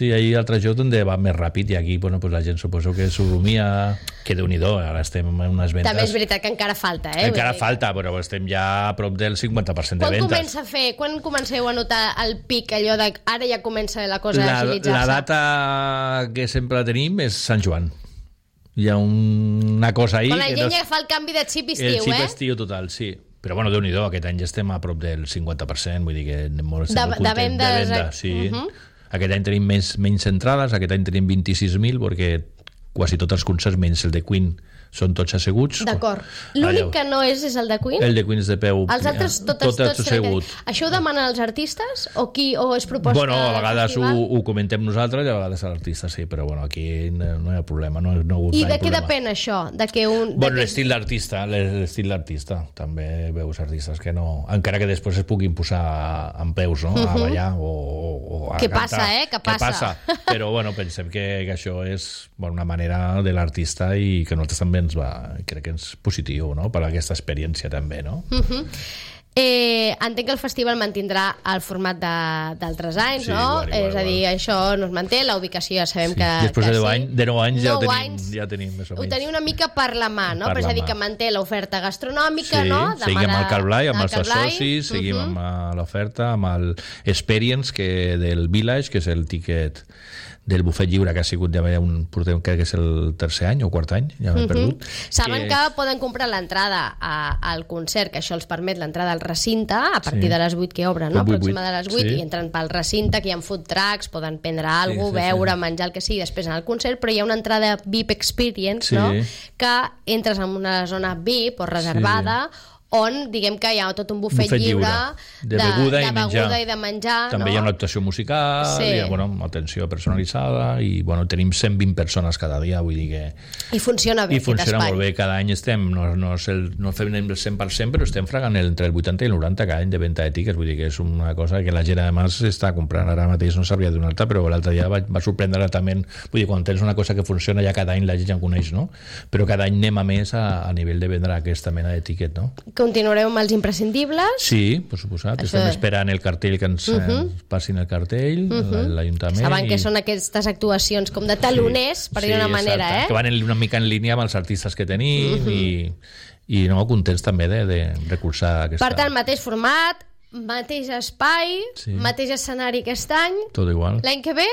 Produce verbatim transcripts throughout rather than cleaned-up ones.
Sí, ahir l'altre joc donde va més ràpid i aquí bueno, pues la gent suposo que s'ho rumia, que Déu-n'hi-do, ara estem en unes ventes... També és veritat que encara falta, eh? Encara falta, però estem ja a prop del cinquanta per cent de quan ventes. Comença a fer, quan comenceu a notar el pic, allò de ara ja comença la cosa la, a agilitzar-se? La data que sempre tenim és Sant Joan. Hi ha una cosa ahí... Quan la gent no... ja fa el canvi de xip estiu, eh? El xip eh? estiu total, sí. Però bueno, Déu-n'hi-do, aquest any ja estem a prop del cinquanta per cent, vull dir que anem molt, de, molt de vendes... de venda, sí. Uh -huh. Aquest any tenim menys, menys entrades, aquest any tenim vint-i-sis mil, perquè quasi tots els concerts, menys el de Queen, són tots asseguts. D'acord. L'únic que no és és el de Queen? El de Queen és de peu. Els altres tots, tots, tots asseguts. Això ho demanen els artistes o qui o és proposta? Bueno, a vegades ho, ho comentem nosaltres i a vegades l'artista sí, però bueno, aquí no, no hi ha problema. No, no I de què depèn això? De que un, de bueno, que... l'estil d'artista, l'estil d'artista. També veus artistes que no... Encara que després es puguin posar en peus, no? A ballar o, o, o a que cantar. passa, eh? Que passa. Que passa. Però bueno, pensem que, que això és bueno, una manera de l'artista i que nosaltres també ens va... crec que és positiu, no?, per a aquesta experiència també, no? Uh -huh. eh, entenc que el festival mantindrà el format d'altres anys, sí, no? Igual, igual, és a dir, igual. això no es manté, la ubicació ja sabem sí. que, Després que de, sí. anys, de nou anys ja ho tenim, anys, ja tenim més o menys. ho tenim una mica per la mà, no? Per És a dir, mà. que manté l'oferta gastronòmica, sí, no? seguim amb el Car Blai, amb els Carblai. associs, seguim uh -huh. amb l'oferta, amb el Experience que del Village, que és el tiquet del bufet lliure, que ha sigut ja un, portem, crec que és el tercer any o quart any, ja m'he uh -huh. perdut. Saben que... que poden comprar l'entrada al concert, que això els permet l'entrada al recinte, a partir sí. de les vuit que obren, no? vuit, Pròxima de les vuit, sí. i entren pel recinte, que hi ha food trucks, poden prendre alguna cosa, sí, sí, beure, sí. menjar el que sigui, després anar al concert, però hi ha una entrada V I P Experience, sí. no? Que entres en una zona V I P o reservada, sí. on diguem que hi ha tot un bufet, bufet lliure, lliure de, de beguda, de i, beguda menjar. i de menjar. També no? hi ha una actuació musical, sí. hi ha bueno, atenció personalitzada i bueno, tenim cent vint persones cada dia, vull dir que... I funciona bé I aquest funciona espai. molt bé, cada any estem, no, no, és el, no fem el cent per cent, però estem fregant el, entre el vuitanta i el noranta cada any de venda de tickets, vull dir que és una cosa que la gent además està comprant ara mateix, no sabria donar-te, però l'altre dia va, va sorprendre també, vull dir, quan tens una cosa que funciona ja cada any la gent ja en coneix, no? Però cada any anem a més a, a nivell de vendre aquesta mena de tiquet, no? Continuareu amb els imprescindibles? Sí, per suposat. Això... Estem esperant el cartell que ens, uh -huh. ens passin el cartell, uh -huh. l'Ajuntament. Saben i... que són aquestes actuacions com de taloners, sí, per dir una sí, manera, exacte. eh? Que van una mica en línia amb els artistes que tenim uh -huh. i, i no, contents també de, de recolzar aquesta... Per tant, mateix format, mateix espai, sí. mateix escenari aquest any. Tot igual. L'any que ve,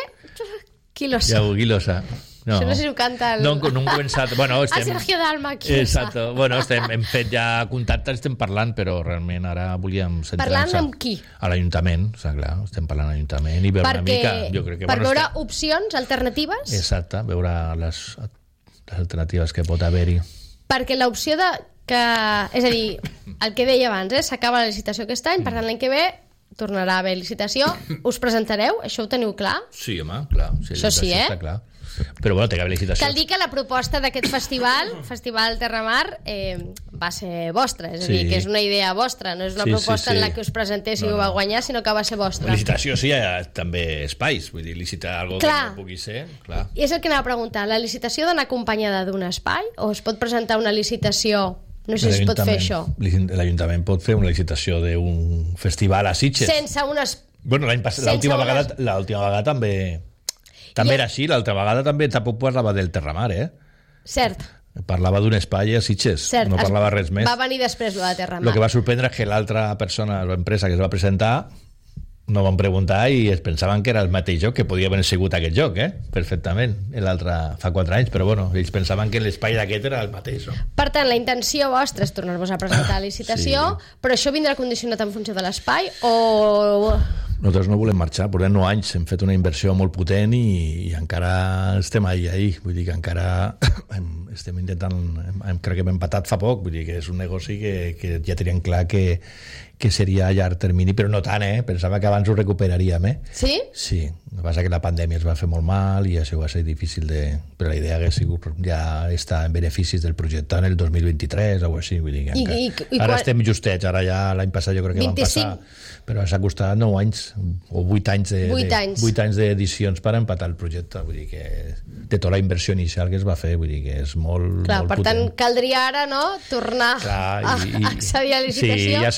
qui lo sap? Ja, qui lo sap. No. Això no sé si ho canta el... No, no hem començat... Bueno, estem... El Sergio Dalma, qui Exacte. Bueno, estem, hem fet ja contactes, estem parlant, però realment ara volíem centrar-nos... Parlant amb qui? A l'Ajuntament, o sigui, clar, estem parlant a l'Ajuntament i veure Perquè, una mica... Jo crec que, per bueno, veure estem... opcions alternatives? Exacte, veure les, les alternatives que pot haver-hi. Perquè l'opció de... que, és a dir, el que deia abans, eh, s'acaba la licitació aquest any, per tant l'any que ve tornarà a haver licitació. Us presentareu? Això ho teniu clar? Sí, home, clar. Sí, això sí, eh? Està clar. Però bueno, té que haver licitació. Cal dir que la proposta d'aquest festival, Festival Terramar, eh, va ser vostra, és a dir, sí. que és una idea vostra, no és una sí, proposta sí, sí. en la que us presentéssiu no, no. a guanyar, sinó que va ser vostra. Licitació sí, hi ha també espais, vull dir, licitar algo clar. que no pugui ser, clar. I és el que anava a preguntar, la licitació d'anar acompanyada d'un espai o es pot presentar una licitació... No sé si es pot fer això. L'Ajuntament pot fer una licitació d'un festival a Sitges. Sense unes... Bueno, l'any passat, l'última unes... vegada, l'última vegada també... També era així, l'altra vegada també tampoc parlava del Terramar, eh? Cert. Parlava d'un espai a Sitges, Cert. no parlava res més. Va venir després de Terramar. El que va sorprendre és que l'altra persona, l'empresa que es va presentar, no van preguntar i es pensaven que era el mateix joc, que podia haver sigut aquest joc, eh? Perfectament, l'altre fa quatre anys, però bueno, ells pensaven que l'espai d'aquest era el mateix, no? Per tant, la intenció vostra és tornar-vos a presentar a licitació, sí. Però això vindrà condicionat en funció de l'espai o... Nosaltres no volem marxar, portem nou anys, hem fet una inversió molt potent i, i encara estem ahí, ahí, vull dir que encara hem, estem intentant, hem, hem, crec que hem empatat fa poc, vull dir que és un negoci que, que ja teníem clar que, que seria a llarg termini, però no tant, eh? Pensava que abans ho recuperaríem, eh? Sí? Sí, el que passa que la pandèmia es va fer molt mal i això va ser difícil de... Però la idea hagués sigut ja estar en beneficis del projecte en el dos mil vint-i-tres o així, vull dir que encara... I, i, i ara quan... estem justets, ara ja l'any passat jo crec que vint-i-cinc van passar, però s'ha costat nou anys o vuit anys de, vuit de, anys. vuit anys d'edicions per empatar el projecte, vull dir que de tota la inversió inicial que es va fer, vull dir que és molt, clar, molt per potent. Tant, caldria ara, no?, tornar clar, a, i, a accedir a la licitació. Sí, i assentar el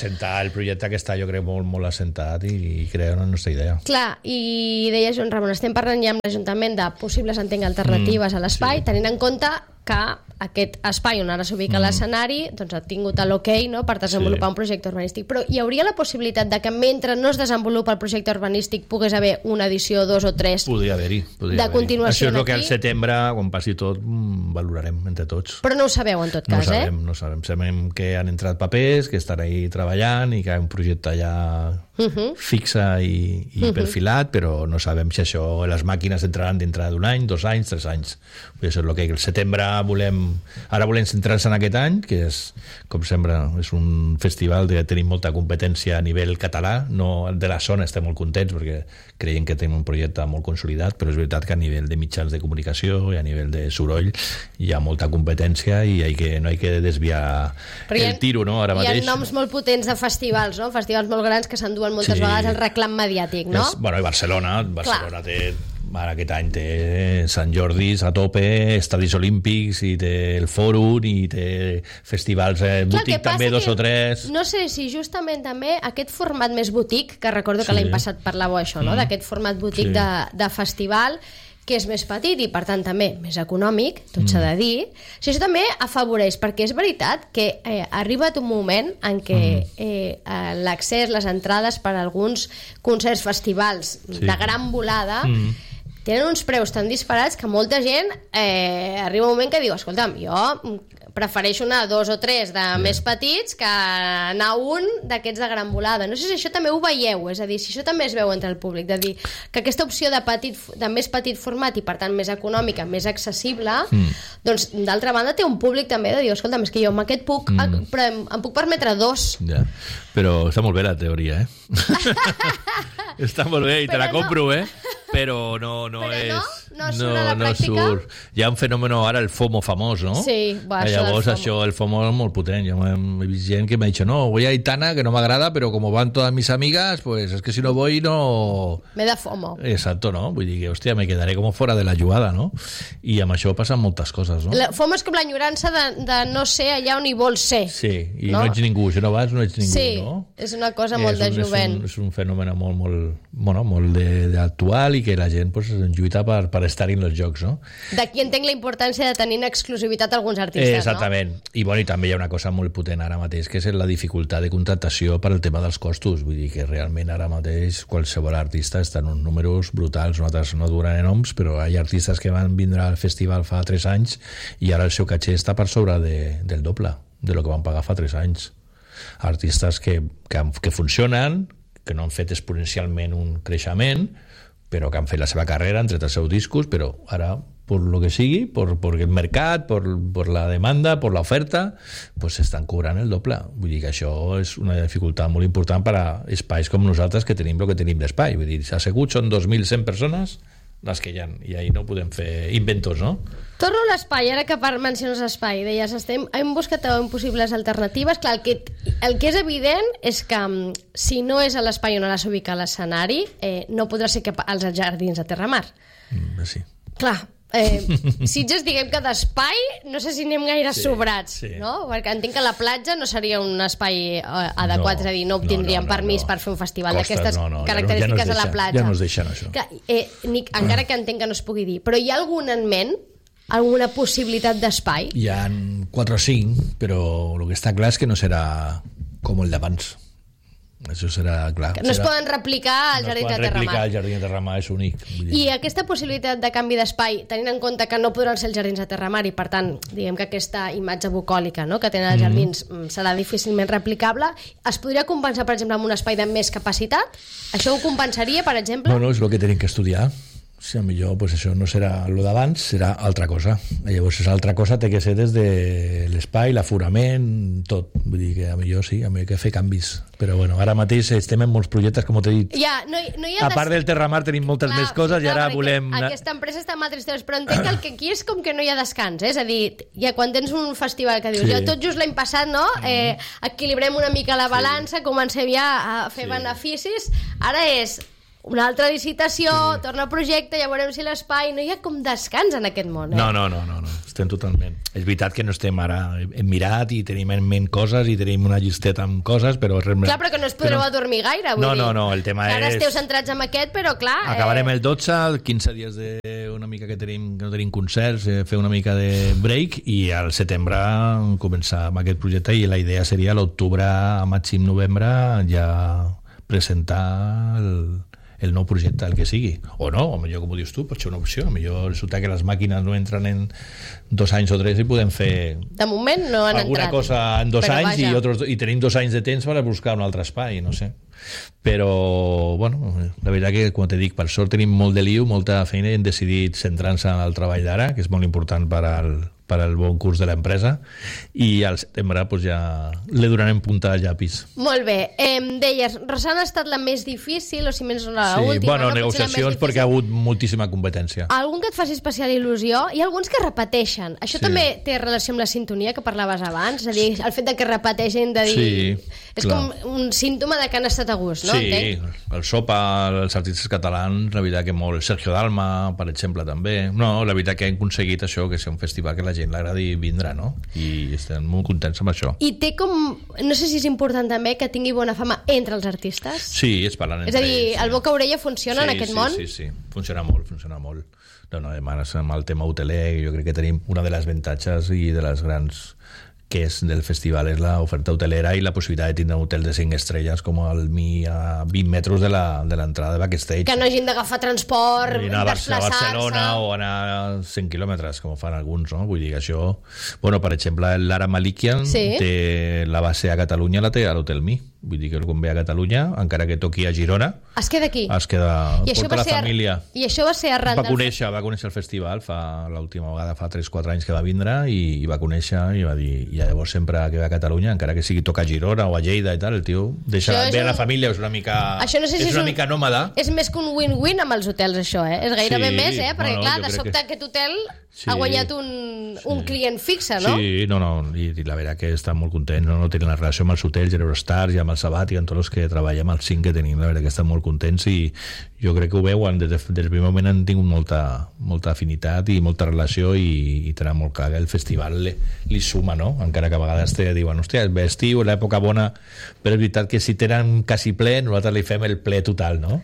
el projecte que està, jo crec, molt, molt assentat i, i crea una nostra idea. Clar, i deia Joan Ramon, estem parlant ja amb l'Ajuntament de possibles, entenc, alternatives mm, a l'espai, sí. tenint en compte que aquest espai on ara s'ubica mm. l'escenari doncs ha tingut l'ok, no?, per desenvolupar sí. un projecte urbanístic. Però hi hauria la possibilitat de que mentre no es desenvolupa el projecte urbanístic pogués haver una edició, dos o tres podria haver-hi, podria de continuació Això és el que aquí? al setembre, quan passi tot, valorarem entre tots. Però no ho sabeu, en tot cas, no sabem, eh? No sabem, sabem que han entrat papers, que estan ahí treballant i que hi ha un projecte ja uh -huh. fixe i, i uh -huh. perfilat, però no sabem si això, les màquines entraran dintre d'un any, dos anys, tres anys. Això és el que el setembre volem... Ara volem centrar-se en aquest any, que és, com sempre, és un festival que tenim molta competència a nivell català, no de la zona estem molt contents perquè creiem que tenim un projecte molt consolidat, però és veritat que a nivell de mitjans de comunicació i a nivell de soroll hi ha molta competència i hi que, no hi que desviar ha, el tiro, no?, ara mateix. Hi ha noms molt potents de festivals, no?, festivals molt grans que s'enduen moltes sí. vegades el reclam mediàtic, no? És, bueno, i Barcelona, Barcelona Clar. té... Ara aquest any té Sant Jordis a tope, estadis olímpics i té el Fòrum i té festivals eh, boutique també, dos o tres. No sé si justament també aquest format més boutique, que recordo que sí. l'any passat parlàveu això, no? Mm. d'aquest format boutique sí. de, de festival, que és més petit i per tant també més econòmic, tot mm. s'ha de dir. O sigui, això també afavoreix, perquè és veritat que eh, ha arribat un moment en què mm. eh, l'accés, les entrades per a alguns concerts, festivals sí. de gran volada mm. tenen uns preus tan disparats que molta gent eh, arriba un moment que diu, escolta'm, jo prefereixo anar dos o tres de yeah. més petits que anar a un d'aquests de gran volada. No sé si això també ho veieu, és a dir, si això també es veu entre el públic, de dir que aquesta opció de, petit, de més petit format i per tant més econòmica, més accessible, mm. doncs d'altra banda té un públic també de dir, escolta'm, és que jo amb aquest puc, mm. però em, em puc permetre dos. Ja. Però està molt bé la teoria, eh? Està molt bé i te però la compro, no. eh? Però no, no però és... no? No surt a la no pràctica? Surt. Hi ha un fenomen ara, el FOMO famós, no? Sí, va, això Llavors, FOMO. això, el FOMO és molt potent. Jo he vist gent que m'ha dit, no, voy a Aitana, que no m'agrada, però com van todas mis amigas, pues es que si no voy, no... Me da FOMO. Exacto, ¿no? Vull dir que, hòstia, me quedaré como fora de la jugada, no? I amb això passen moltes coses, no? La FOMO és com l'enyorança de, de no ser allà on hi vols ser. Sí, i no, no ets ningú. Si no vas, no ets ningú, sí, no? Sí, és una cosa molt és un, de jovent. És un, és un fenomen molt, molt, bueno, molt de, de actual i que la gent pues, lluita per, per estar en els jocs, no? D'aquí entenc la importància de tenir en exclusivitat alguns artistes, eh, exactament. No? I, bueno, i també hi ha una cosa molt potent ara mateix, que és la dificultat de contractació per al tema dels costos. Vull dir que realment ara mateix qualsevol artista està en uns números brutals. Nosaltres no durarem noms, però hi ha artistes que van vindre al festival fa tres anys i ara el seu caché està per sobre de, del doble de lo que van pagar fa tres anys. Artistes que, que, que funcionen, que no han fet exponencialment un creixement, però que han fet la seva carrera, han tret els seus discos, però ara, per lo que sigui, per, per el mercat, per, per la demanda, per l'oferta, pues estan cobrant el doble. Vull dir que això és una dificultat molt important per a espais com nosaltres que tenim el que tenim d'espai. Vull dir, asseguts són dos mil cent persones les que hi ha, i ahir no podem fer inventors, no? Torno a l'espai, ara que per menciones espai, deies, estem, hem buscat possibles alternatives. Clar, el que, el que és evident és que si no és a l'espai on ara s'ubica l'escenari, eh, no podrà ser que als jardins de Terramar. Mm, sí. Clar, eh, Sitges, diguem que d'espai no sé si anem gaire sí, sobrats, sí. no? Perquè entenc que la platja no seria un espai eh, adequat, no, és a dir, no obtindríem no, no, permís no. per fer un festival d'aquestes no, no, característiques ja no, ja no a la deixen, platja. Ja no es deixen això. Clar, eh, Nic, encara que entenc que no es pugui dir, però hi ha algun en ment? Alguna possibilitat d'espai? Hi ha quatre o cinc, però el que està clar és que no serà com el d'abans. Això serà clar. Que no serà... es poden replicar al no Jardí de Terramar. No es poden replicar al Jardí de Terramar, és únic. I aquesta possibilitat de canvi d'espai, tenint en compte que no podran ser els Jardins de Terramar i, per tant, diguem que aquesta imatge bucòlica, no?, que tenen els jardins mm. serà difícilment replicable, es podria compensar, per exemple, amb un espai de més capacitat? Això ho compensaria, per exemple? No, no, és el que tenim que estudiar. Si a millor pues això no serà el d'abans, serà altra cosa. I llavors, és altra cosa té que ser des de l'espai, l'aforament, tot. Vull dir que a millor sí, a millor que fer canvis. Però bueno, ara mateix estem en molts projectes, com t'he dit. Ja, no, no hi ha a part des... del Terramar tenim moltes clar, més coses i ara volem... Aquesta empresa està amb altres temes, però entenc que el que aquí és com que no hi ha descans, eh? És a dir, ja quan tens un festival que dius, sí. ja tot just l'any passat, no? Eh, equilibrem una mica la balança, sí. comencem ja a fer sí. beneficis, ara és... una altra licitació, sí. torna al projecte, ja veurem si l'espai... No hi ha com descans en aquest món, eh? No, no, no, no, no. estem totalment. És veritat que no estem ara... Hem mirat i tenim en ment coses i tenim una llisteta amb coses, però... Clar, però que no us podreu però... adormir gaire, vull no, dir. No, no, el tema que ara és... esteu centrats en aquest, però clar... Acabarem eh... el dotze, quinze dies de una mica que tenim que no tenim concerts, eh, fer una mica de break i al setembre començar amb aquest projecte i la idea seria l'octubre, a màxim novembre, ja presentar el, el nou projecte, el que sigui. O no, o millor, com ho dius tu, pot ser una opció. A millor resulta que les màquines no entren en dos anys o tres i podem fer... De moment no han alguna entrat. cosa en dos però anys i, vaja. otros, i tenim dos anys de temps per a buscar un altre espai, no sé. Però, bueno, la veritat que, com te dic, per sort tenim molt de liu, molta feina i hem decidit centrar-nos en el treball d'ara, que és molt important per al, per al bon curs de l'empresa, i al setembre pues, ja le donarem punta al llapis. Molt bé. Eh, deies, Rossana ha estat la més difícil, o si menys la sí, última. Bueno, no? negociacions perquè ha hagut moltíssima competència. Algun que et faci especial il·lusió? Hi ha alguns que repeteixen. Això Sí. també té relació amb la sintonia que parlaves abans? És a dir, el fet de que repeteixin, de dir... Sí, és clar. com un símptoma de que han estat a gust, no? Sí, Entenc? el Sopa, els artistes catalans, la veritat que molt. Sergio Dalma, per exemple, també. No, la veritat que hem aconseguit això, que sigui un festival que la gent l'agradi vindre, no? I estem molt contents amb això. I té com... No sé si és important també que tingui bona fama entre els artistes. Sí, es parlen entre És a dir, ells, sí. el boca-orella funciona sí, en aquest sí, món? Sí, sí, funciona molt, funciona molt. No, no, además, amb el tema hoteler, jo crec que tenim una de les avantatges i de les grans que és del festival és l'oferta hotelera i la possibilitat de tindre un hotel de cinc estrelles com el Mi a vint metres de l'entrada de backstage. Que no hagin d'agafar transport, I anar a desplaçar-se... Barcelona o anar a cent quilòmetres, com fan alguns, no? Vull dir que això... Bueno, per exemple, l'Ara Malikian Sí. té la base a Catalunya, la té a l'Hotel Mi. Vull dir que quan ve a Catalunya, encara que toqui a Girona, Es queda aquí. es queda... I això, porta va la ser, família. I això va ser arran Va del... conèixer, va conèixer el festival fa l'última vegada, fa tres quatre anys que va vindre i, i va conèixer i va dir, i llavors sempre que ve a Catalunya, encara que sigui toca a Girona o a Lleida i tal, el tio deixa, Això és ve a la un- família, és una mica, Això no sé si és és una un- mica nòmada. És més que un win-win amb els hotels, això, eh? És gairebé Sí, més, eh? Perquè, bueno, clar, jo de crec sobte que- aquest hotel Sí. ha guanyat un, un client fixe, no? Sí, no, no, i, i la veritat que estan molt contents, no, no tenen la relació amb els hotels, Eurostars i amb el Sabat i amb tots els que treballem, els cinc que tenim, la veritat que estan molt contents i jo crec que ho veuen, des, de, des del primer moment han tingut molta, molta afinitat i molta relació i, i tenen molt clar que el festival li, li suma, no? Encara que a vegades te diuen, hòstia, ve estiu, l'època bona, però és veritat que si tenen quasi ple, nosaltres li fem el ple total, no?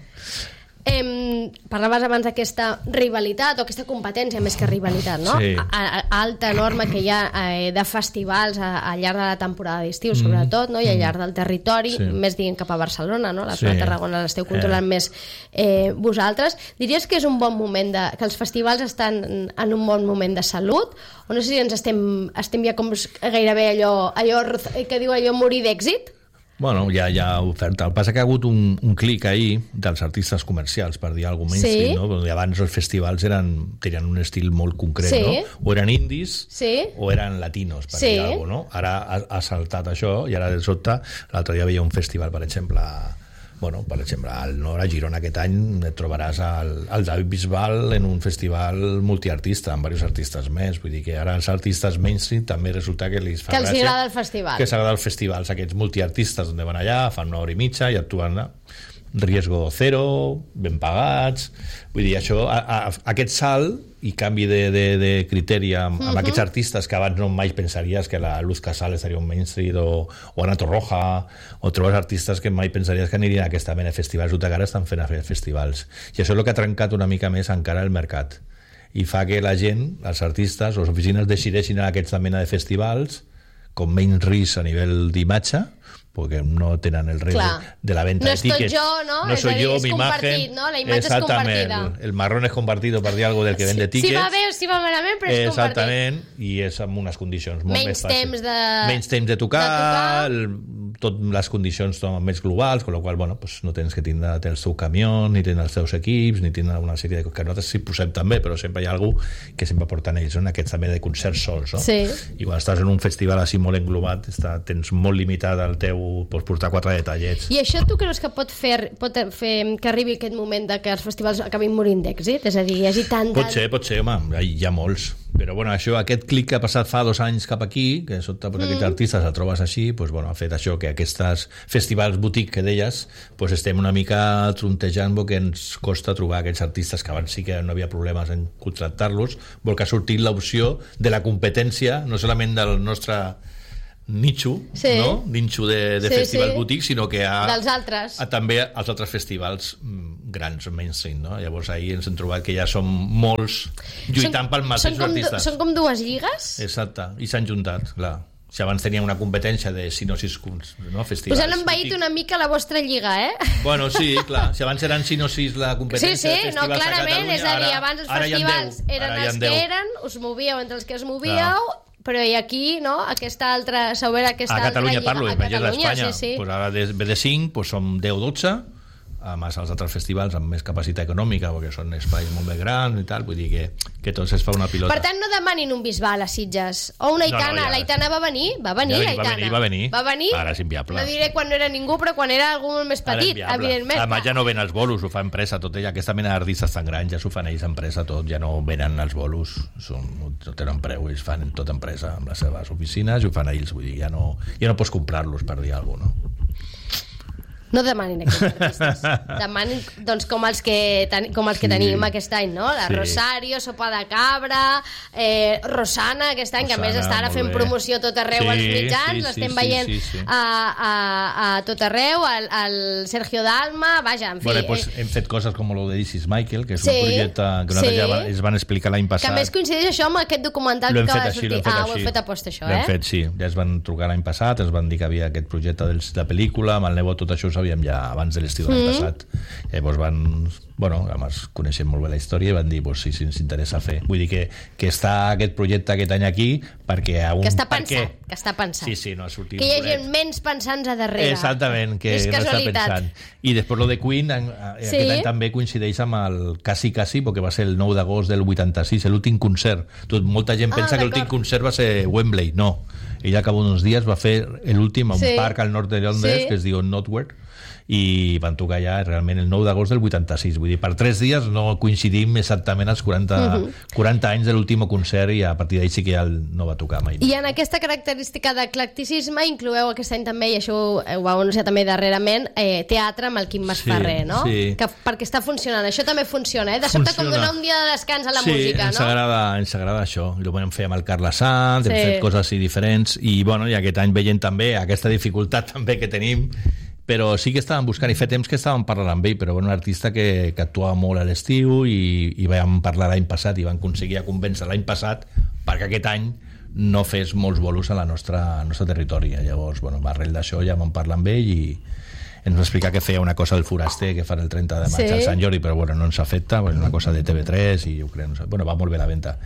Em, parlaves abans d'aquesta rivalitat o aquesta competència més que rivalitat, no? Sí. A, a, alta norma que hi ha eh, de festivals a, al llarg de la temporada d'estiu, sobretot, no? I al llarg del territori, Sí. més dient cap a Barcelona, no? La Sí. zona de Tarragona l'esteu controlant Eh. més eh, vosaltres. Diries que és un bon moment, de, que els festivals estan en un bon moment de salut? O no sé si ens estem, estem ja com gairebé allò, allò que diu allò morir d'èxit? Bueno, ja hi ha oferta. El que passa que ha hagut un, un clic ahí dels artistes comercials, per dir alguna cosa mainstream, Sí. no? Perquè abans els festivals eren, tenien un estil molt concret, Sí. no? O eren indis Sí. o eren latinos, per Sí. dir alguna cosa, no? Ara ha, ha saltat això i ara de sobte, l'altre dia veia un festival, per exemple, bueno, per exemple, al Nord, a Girona aquest any et trobaràs al, al David Bisbal en un festival multiartista, amb diversos artistes més. Vull dir que ara els artistes mainstream també resulta que els fa Que els gràcia agrada el festival. que els agrada els festivals, aquests multiartistes on van allà, fan una hora i mitja i actuen a riesgo zero, ben pagats. Vull dir, això, a, a, aquest salt i canvi de, de, de criteri amb, amb uh -huh. aquests artistes que abans no mai pensaries que la Luz Casal estaria un mainstream o, o Ana Torroja, o trobes artistes que mai pensaries que anirien a aquesta mena de festivals, o que ara estan fent a fer festivals. I això és el que ha trencat una mica més encara el mercat i fa que la gent, els artistes, les oficines decideixin a aquesta mena de festivals com menys risc a nivell d'imatge, perquè no tenen el risc Clar. de la venta No de és tot tickets. jo, no? No És a soy dir, yo, és mi compartit, imagen. no? La imatge és Exactament. compartida. El marrón és compartido, per dir alguna cosa del que vende tickets. Si va bé o si va malament, però és compartit. Exactament, i és amb unes condicions molt Menys més fàcils. temps de- Menys temps de tocar, de tocar. el, tot les condicions són més globals, amb la qual bueno, pues no tens que tindre el seu camió, ni tindre els seus equips, ni tindre una sèrie de coses que nosaltres sí posem també, però sempre hi ha algú que sempre porten ells, no? Aquests també de concerts sols, no? Sí. I quan estàs en un festival així molt englobat, està, tens molt limitat el teu, pots portar quatre detallets. I això tu creus que pot fer, pot fer que arribi aquest moment de que els festivals acabin morint d'èxit? És a dir, hi hagi tant... Pot ser, pot ser, home, hi ha molts. Però bueno, això, aquest clic que ha passat fa dos anys cap aquí, que sota pues, mm. aquests artistes el trobes així, pues, bueno, ha fet això, que aquests festivals boutique que deies, pues, estem una mica trontejant que ens costa trobar aquests artistes que abans sí que no havia problemes en contractar-los, vol que ha sortit l'opció de la competència, no solament del nostre nicho, sí. no? Ninxo de, de sí, festivals sí. boutique, sinó que ha, dels altres. ha també als altres festivals grans, mainstream, no? Llavors ahir ens hem trobat que ja som molts lluitant pel mateix artistes. Són com dues lligues? Exacte, i s'han juntat, clar. Si abans teníem una competència de sinosis, no, festivals. Us han envaït una mica la vostra lliga, eh? Bueno, sí, clar. Si abans eren sinosis la competència sí, sí, de festivals no, clarament, a Catalunya, és a dir, abans els festivals eren els que eren, us movíeu entre els que us movíeu, clar. Però i aquí, no? Aquesta altra, s'obre aquesta a altra Catalunya lliga. Parlo, a Catalunya, d'Espanya. Sí, sí. Pues ara de, de cinc pues som deu dotze, a més els altres festivals amb més capacitat econòmica, perquè són espais molt més grans i tal, vull dir que, que tot es fa una pilota. Per tant, no demanin un Bisbal a Sitges. O una Aitana. No, no, ja... L'Aitana va venir? Va venir, ja l'Aitana. Va venir, va venir. Va venir? Ara és inviable. No diré quan no era ningú, però quan era algú molt més petit, evidentment. Además, ja no ven els bolos, ho fa empresa, tot ella. Aquesta mena d'artistes tan grans ja s'ho fan ells empresa, tot, ja no venen els bolos, són, no tenen preu, ells fan tot empresa amb les seves oficines i ho fan ells, vull dir, ja no, ja no pots comprar-los per dir alguna cosa, no? No demanin aquests artistes. Demanin, doncs, com els que, ten, com els que sí. tenim aquest any, no? La sí. Rosario, Sopa de Cabra, eh, Rosana, aquest any, Rosana, que a més està ara fent bé. Promoció tot arreu sí, als mitjans, sí, l'estem sí, veient sí, sí, sí. A, a, a tot arreu, el, el Sergio Dalma, vaja, en fi. Bueno, pues, hem fet coses com el de This is Michael, que és sí, un projecte que sí. ja es van explicar l'any passat. Que a més coincideix això amb aquest documental que va així, sortir. Ah, ho hem fet a posta, això, eh? L'hem fet, sí. Ja es van trucar l'any passat, es van dir que havia aquest projecte de la pel·lícula, amb el nebot, tot això ho sabíem ja abans de l'estiu de l'any mm. passat. Llavors van... Bueno, a més, coneixem molt bé la història i van dir, pues, sí, sí, ens interessa fer. Vull dir que, que està aquest projecte aquest any aquí perquè... Un, que està pensat, que està pensat. Sí, sí, no ha sortit... Que hi ha gent menys pensants a darrere. Exactament, que no està pensant. I després lo de Queen, en, sí. aquest any també coincideix amb el Quasi Quasi, perquè va ser el nou d'agost del vuitanta-sis, l'últim concert. Tot, molta gent pensa ah, que l'últim concert va ser Wembley. No. Ell a cabo d'uns dies va fer l'últim a un sí. parc al nord de Londres, sí. que es diu Notwhere, i van tocar ja realment el nou d'agost del vuitanta-sis, vull dir, per tres dies no coincidim exactament els quaranta, uh-huh. quaranta anys de l'últim concert i a partir d'ahir sí que ja no va tocar mai. I en aquesta característica d'eclecticisme incloeu aquest any també, i això ho heu anunciat també darrerament, eh, teatre amb el Quim Masferrer, sí, no? Sí. Que, perquè està funcionant, això també funciona, eh? De sobte funciona. Com donar un dia de descans a la sí, música, ens no? Agrada, ens agrada això, i ho vam fer amb el Carles Sant, sí. hem fet coses així diferents, i, bueno, i aquest any veient també aquesta dificultat també que tenim, però sí que estàvem buscant, i fa temps que estàvem parlant amb ell, però bueno, un artista que, que actuava molt a l'estiu i, i vam parlar l'any passat i vam aconseguir convèncer l'any passat perquè aquest any no fes molts bolos a la nostra, al nostre territori. Llavors, bueno, arrel d'això ja vam parlar amb ell i ens va explicar que feia una cosa del Foraster que farà el trenta de maig sí. al Sant Jordi, però bueno, no ens afecta, és una cosa de T V tres i jo crec, no sé, bueno, va molt bé la venda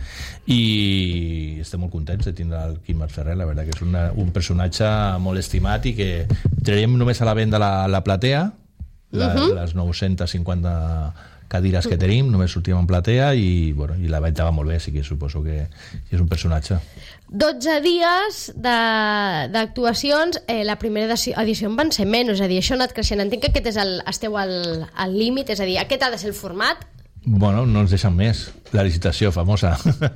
i estem molt contents de tindre el Quim Masferrer, la veritat que és una, un personatge molt estimat i que traiem només a la venda la, la platea, la, uh-huh. les nou-centes cinquanta cadires que tenim, només sortim en platea i, bueno, i la venda va molt bé, així que suposo que és un personatge. dotze dies d'actuacions, eh, la primera edició en van ser menys, és a dir, això ha anat creixent. Entenc que aquest és el, esteu al, al límit, és a dir, aquest ha de ser el format? Bueno, no ens deixen més. La licitació famosa.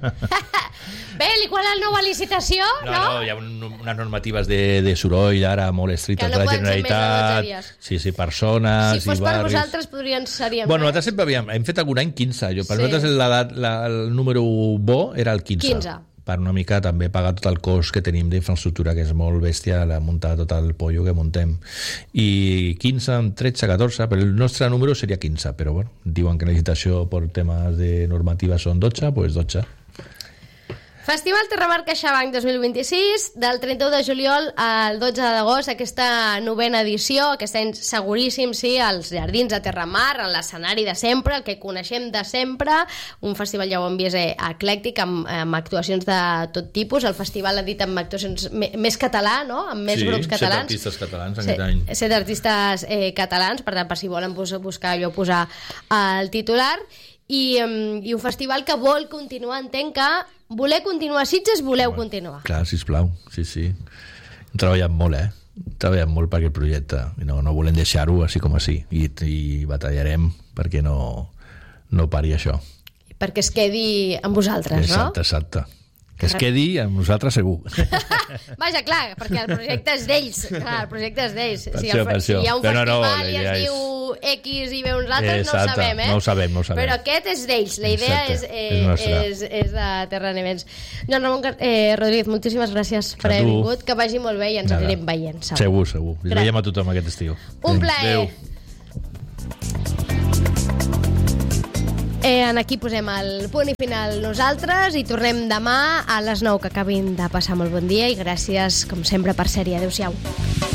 Bé, i quan la nova licitació, no? No, no, hi ha un, unes normatives de, de soroll ara molt estrictes no de la Generalitat. Sí, sí, persones si fos i per barris. vosaltres podrien seríem bueno, nosaltres sempre havíem, hem fet algun any quinze. Jo, per sí. nosaltres la, la, el número bo era el quinze. quinze. Per una mica també pagar tot el cost que tenim d'infraestructura, que és molt bèstia, la muntar tot el pollo que muntem. I quinze, tretze, catorze, però el nostre número seria quinze, però bueno, diuen que la licitació per temes de normativa són dotze, doncs dotze. Festival Terramar CaixaBank dos mil vint-i-sis, del trenta-u de juliol al dotze d'agost, aquesta novena edició, aquest any seguríssim, sí, als Jardins de Terramar, en l'escenari de sempre, el que coneixem de sempre, un festival, ja ho hem vist, eclèctic, amb, amb actuacions de tot tipus. El festival ha dit amb actuacions més català, no? Amb més sí, grups catalans. Sí, set artistes catalans aquest any. Set artistes eh, catalans, per tant, per si volen buscar allò, posar el titular. I, um, i un festival que vol continuar, entenc que voler continuar a Sitges, voleu bueno, continuar. Clar, sisplau, sí, sí. Hem treballat molt, eh? Hem treballat molt per aquest projecte i no, no volem deixar-ho així com així i, i batallarem perquè no, no pari això. perquè es quedi amb vosaltres, no? Exacte, exacte. Que es quedi amb nosaltres segur. Vaja, clar, perquè el projecte és d'ells. Clar, el projecte és d'ells. Per Si, això, el, per si hi ha un això. Però no, festival no, i la es idea diu X i ve uns altres, no ho Exacte, sabem, eh? no ho sabem, no ho sabem. Però aquest és d'ells. La idea Exacte, és, és eh, nostra. és, és de Terra Nevens. Joan Ramon Gar- eh, Rodríguez, moltíssimes gràcies per A haver tu. vingut. Que vagi molt bé i ens Nada. anirem veient. Segur. Segur, segur. Ens Gràcies. veiem a tothom aquest estiu. Un plaer. Adéu. Eh, en aquí posem el punt i final nosaltres i tornem demà a les nou, que acabin de passar molt bon dia i gràcies, com sempre, per ser-hi. Adéu-siau.